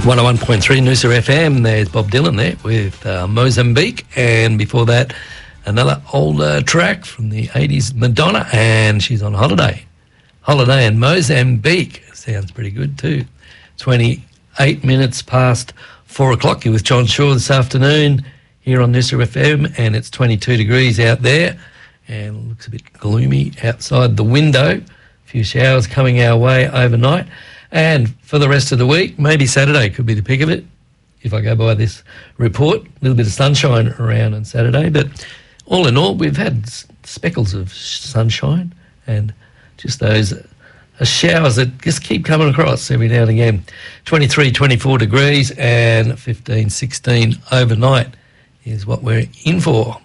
101.3 Noosa FM. There's Bob Dylan there with Mozambique, and before that another older track from the 80s, Madonna, and she's on holiday in Mozambique. Sounds pretty good too. 28 minutes past 4 o'clock. You're with John Shaw this afternoon here on Noosa FM, and it's 22 degrees out there and it looks a bit gloomy outside the window. A few showers coming our way overnight. And for the rest of the week, maybe Saturday could be the pick of it, if I go by this report. A little bit of sunshine around on Saturday, but all in all, we've had speckles of sunshine and just those showers that just keep coming across every now and again. 23, 24 degrees and 15, 16 overnight is what we're in for.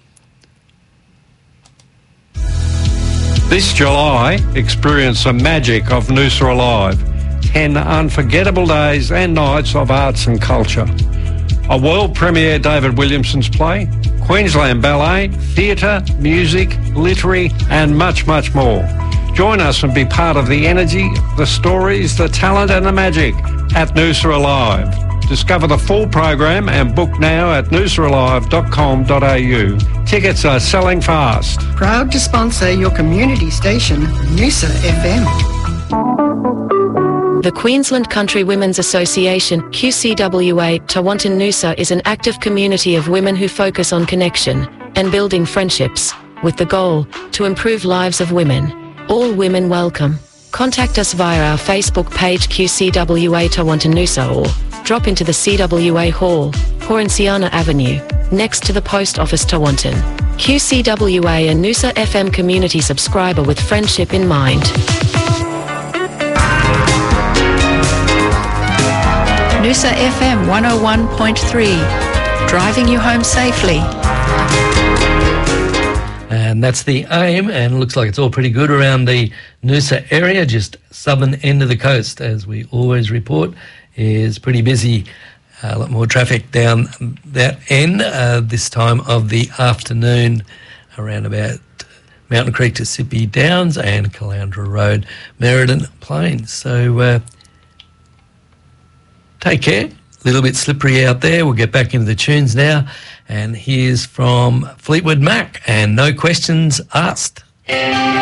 This July, experience the magic of Noosa Alive. 10 unforgettable days and nights of arts and culture. A world premiere David Williamson's play, Queensland Ballet, theatre, music, literary and much, much more. Join us and be part of the energy, the stories, the talent and the magic at Noosa Alive. Discover the full program and book now at noosaalive.com.au. Tickets are selling fast. Proud to sponsor your community station, Noosa FM. The Queensland Country Women's Association, QCWA, Tawantin Noosa is an active community of women who focus on connection and building friendships, with the goal to improve lives of women. All women welcome. Contact us via our Facebook page QCWA Tawantin Noosa or drop into the CWA Hall, Horanciana Avenue, next to the Post Office Tawantin. QCWA and Noosa FM community subscriber with friendship in mind. Noosa FM 101.3, driving you home safely. And that's the aim, and it looks like it's all pretty good around the Noosa area. Just southern end of the coast, as we always report, is pretty busy. A lot more traffic down that end this time of the afternoon, around about Mountain Creek to Sippy Downs and Caloundra Road, Merredin Plains. So take care. A little bit slippery out there. We'll get back into the tunes now. And here's from Fleetwood Mac and No Questions Asked.